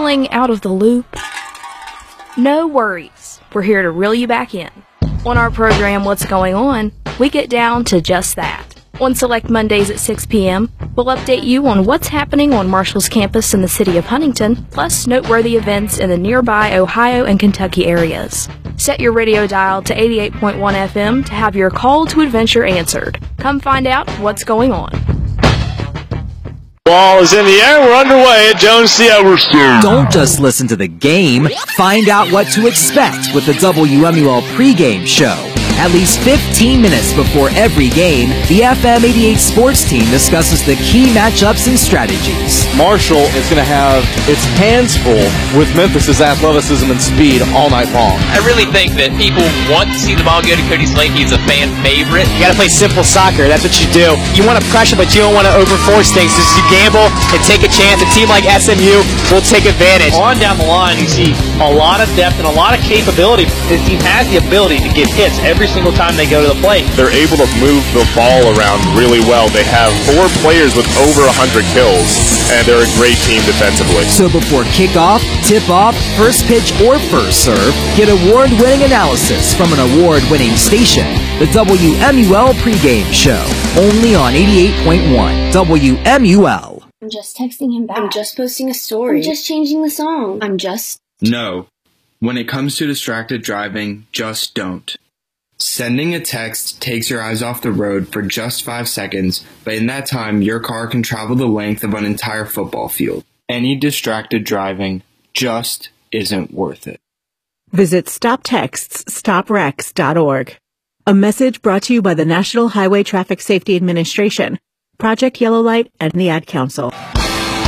Feeling out of the loop? No worries. We're here to reel you back in. On our program, What's Going On, we get down to just that. On select Mondays at 6 p.m., we'll update you on what's happening on Marshall's campus in the city of Huntington, plus noteworthy events in the nearby Ohio and Kentucky areas. Set your radio dial to 88.1 FM to have your call to adventure answered. Come find out what's going on. Ball is in the air. We're underway at Jones C. Everstone. Don't just listen to the game. Find out what to expect with the WMUL pregame show. At least 15 minutes before every game, the FM 88 sports team discusses the key matchups and strategies. Marshall is going to have its hands full with Memphis's athleticism and speed all night long. I really think that people want to see the ball go to Cody Slate. He's a fan favorite. You got to play simple soccer. That's what you do. You want to pressure, but you don't want to overforce things. So you gamble and take a chance. A team like SMU will take advantage. On down the line, you see a lot of depth and a lot of capability. This team has the ability to get hits every single time they go to the plate. They're able to move the ball around really well. They have 4 players with over 100 kills, and they're a great team defensively. So before kickoff, tip-off, first pitch, or first serve, get award-winning analysis from an award-winning station. The WMUL pregame show, only on 88.1 WMUL. I'm just texting him back. I'm just posting a story. I'm just changing the song. No. When it comes to distracted driving, just don't. Sending a text takes your eyes off the road for just 5 seconds, but in that time, your car can travel the length of an entire football field. Any distracted driving just isn't worth it. Visit StopTextsStopWrecks.org. A message brought to you by the National Highway Traffic Safety Administration, Project Yellow Light, and the Ad Council.